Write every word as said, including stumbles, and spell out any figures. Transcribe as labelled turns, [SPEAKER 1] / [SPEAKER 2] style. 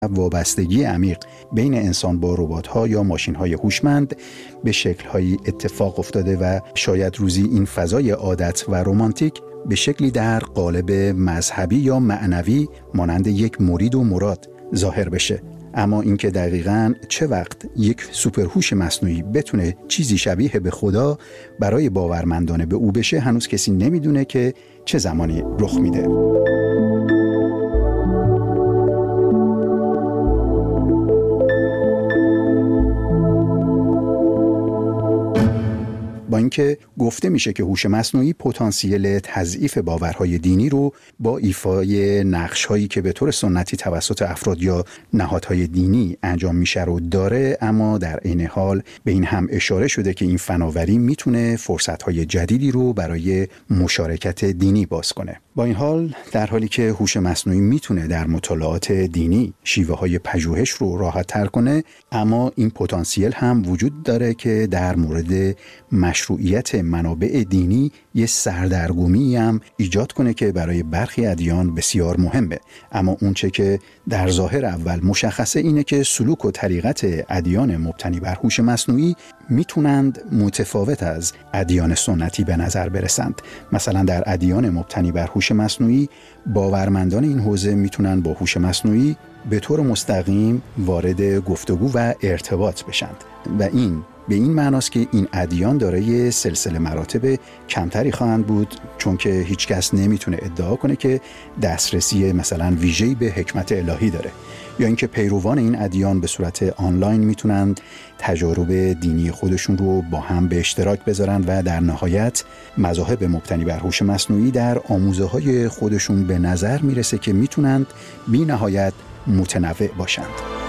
[SPEAKER 1] وابستگی عمیق بین انسان با ربات‌ها یا ماشین‌های هوشمند به شکل‌هایی اتفاق افتاده و شاید روزی این فضای عادت و رمانتیک به شکلی در قالب مذهبی یا معنوی مانند یک مرید و مراد ظاهر بشه. اما اینکه دقیقاً چه وقت یک سوپرهوش مصنوعی بتونه چیزی شبیه به خدا برای باورمندانه به او بشه هنوز کسی نمیدونه که چه زمانی رخ میده. با اینکه گفته میشه که هوش مصنوعی پتانسیل تضعیف باورهای دینی رو با ایفای نقش‌هایی که به طور سنتی توسط افراد یا نهادهای دینی انجام میشه رو داره، اما در عین حال به این هم اشاره شده که این فناوری میتونه فرصت‌های جدیدی رو برای مشارکت دینی باز کنه. با این حال در حالی که هوش مصنوعی میتونه در مطالعات دینی شیوه‌های پژوهش رو راحت‌تر کنه، اما این پتانسیل هم وجود داره که در مورد مشروعیت منابع دینی یه سردرگمی هم ایجاد کنه که برای برخی ادیان بسیار مهمه. اما اونچه که در ظاهر اول مشخصه اینه که سلوک و طریقت ادیان مبتنی بر هوش مصنوعی میتونند متفاوت از ادیان سنتی به نظر برسند. مثلا در ادیان مبتنی بر هوش مصنوعی باورمندان این حوزه میتونن با هوش مصنوعی به طور مستقیم وارد گفتگو و ارتباط بشند و این به این معناست که این ادیان دارای سلسله مراتب کمتری خواهند بود، چون که هیچ کس نمیتونه ادعا کنه که دسترسی مثلا ویژه‌ای به حکمت الهی داره، یا اینکه پیروان این ادیان به صورت آنلاین میتونند تجارب دینی خودشون رو با هم به اشتراک بذارن و در نهایت مذاهب مبتنی بر هوش مصنوعی در آموزه‌های خودشون به نظر میرسه که میتونند بی نهایت متنوع باشند.